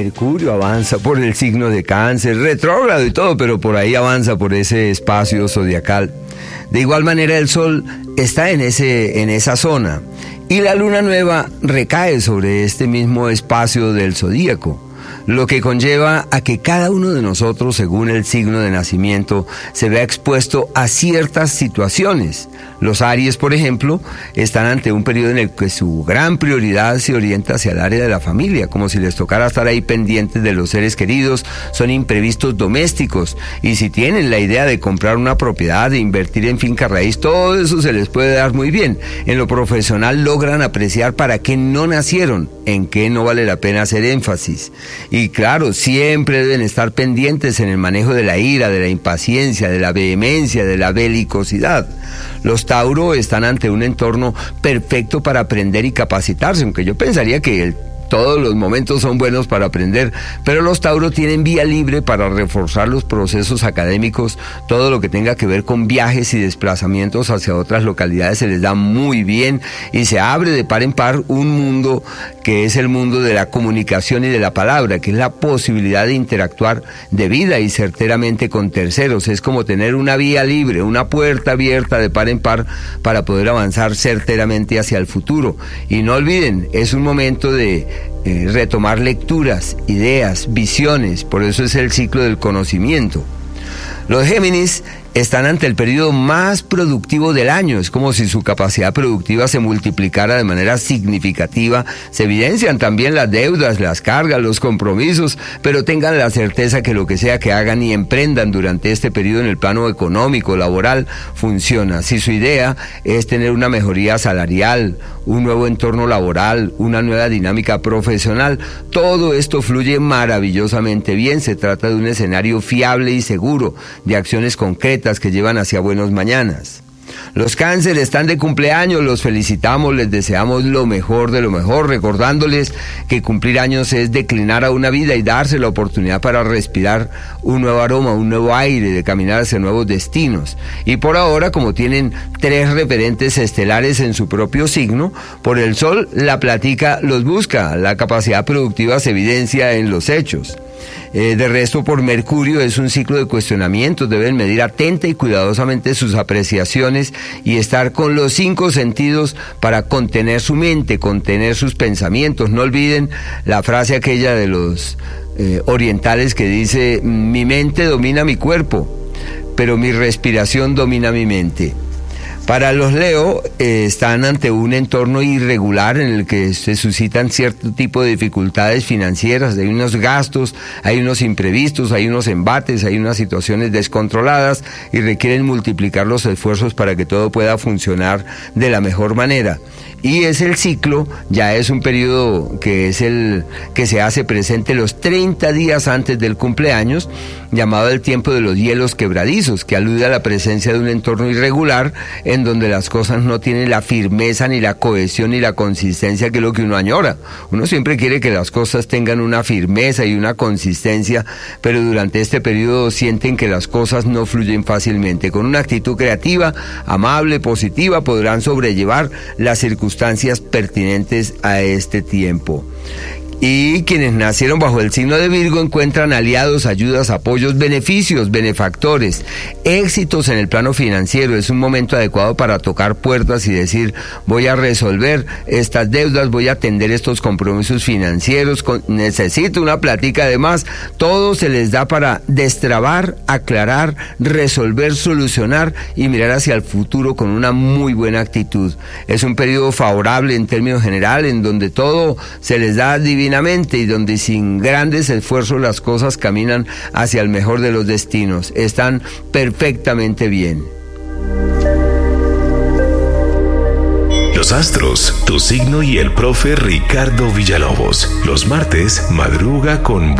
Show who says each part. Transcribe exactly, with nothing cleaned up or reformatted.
Speaker 1: Mercurio avanza por el signo de Cáncer, retrógrado y todo, pero por ahí avanza por ese espacio zodiacal. De igual manera el Sol está en, ese, en esa zona y la luna nueva recae sobre este mismo espacio del zodíaco, lo que conlleva a que cada uno de nosotros, según el signo de nacimiento, se vea expuesto a ciertas situaciones. Los Aries, por ejemplo, están ante un periodo en el que su gran prioridad se orienta hacia el área de la familia, como si les tocara estar ahí pendientes de los seres queridos, son imprevistos domésticos, y si tienen la idea de comprar una propiedad, de invertir en finca raíz, todo eso se les puede dar muy bien. En lo profesional logran apreciar para qué no nacieron, en qué no vale la pena hacer énfasis. Y claro, siempre deben estar pendientes en el manejo de la ira, de la impaciencia, de la vehemencia, de la belicosidad. Los Tauro están ante un entorno perfecto para aprender y capacitarse, aunque yo pensaría que el todos los momentos son buenos para aprender, pero los Tauro tienen vía libre para reforzar los procesos académicos. Todo lo que tenga que ver con viajes y desplazamientos hacia otras localidades se les da muy bien y se abre de par en par un mundo que es el mundo de la comunicación y de la palabra, que es la posibilidad de interactuar debida y certeramente con terceros. Es como tener una vía libre, una puerta abierta de par en par para poder avanzar certeramente hacia el futuro. Y no olviden, es un momento de Eh, retomar lecturas, ideas, visiones, por eso es el ciclo del conocimiento. Los Géminis están ante el periodo más productivo del año, es como si su capacidad productiva se multiplicara de manera significativa. Se evidencian también las deudas, las cargas, los compromisos, pero tengan la certeza que lo que sea que hagan y emprendan durante este periodo en el plano económico, laboral, funciona. Si su idea es tener una mejoría salarial, un nuevo entorno laboral, una nueva dinámica profesional, todo esto fluye maravillosamente bien. Se trata de un escenario fiable y seguro, de acciones concretas que llevan hacia buenos mañanas. Los Cáncer están de cumpleaños, los felicitamos, les deseamos lo mejor de lo mejor, recordándoles que cumplir años es declinar a una vida y darse la oportunidad para respirar un nuevo aroma, un nuevo aire, de caminar hacia nuevos destinos. Y por ahora, como tienen tres referentes estelares en su propio signo, por el Sol la plática los busca, la capacidad productiva se evidencia en los hechos. Eh, de resto, por Mercurio es un ciclo de cuestionamientos, deben medir atenta y cuidadosamente sus apreciaciones y estar con los cinco sentidos para contener su mente, contener sus pensamientos. No olviden la frase aquella de los eh, orientales que dice: mi mente domina mi cuerpo, pero mi respiración domina mi mente. Para los Leo, eh, están ante un entorno irregular en el que se suscitan cierto tipo de dificultades financieras, hay unos gastos, hay unos imprevistos, hay unos embates, hay unas situaciones descontroladas y requieren multiplicar los esfuerzos para que todo pueda funcionar de la mejor manera. Y es el ciclo, ya es un periodo que es el que se hace presente los treinta días antes del cumpleaños, llamado el tiempo de los hielos quebradizos, que alude a la presencia de un entorno irregular en donde las cosas no tienen la firmeza, ni la cohesión, ni la consistencia que es lo que uno añora. Uno siempre quiere que las cosas tengan una firmeza y una consistencia, pero durante este periodo sienten que las cosas no fluyen fácilmente. Con una actitud creativa, amable, positiva, podrán sobrellevar las circunstancias pertinentes a este tiempo. Y quienes nacieron bajo el signo de Virgo encuentran aliados, ayudas, apoyos, beneficios, benefactores, éxitos en el plano financiero. Es un momento adecuado para tocar puertas y decir: voy a resolver estas deudas, voy a atender estos compromisos financieros, con, necesito una plática. Además, todo se les da para destrabar, aclarar, resolver, solucionar y mirar hacia el futuro con una muy buena actitud. Es un periodo favorable en términos generales, en donde todo se les da divinamente y donde sin grandes esfuerzos las cosas caminan hacia el mejor de los destinos. Están perfectamente bien.
Speaker 2: Los astros, tu signo y el profe Ricardo Villalobos. Los martes madruga con